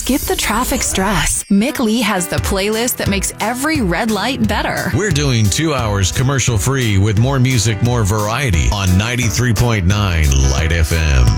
skip the traffic stress. Mick Lee has the playlist that makes every red light better. We're doing 2 hours commercial free with more music, more variety on 93.9 Light FM.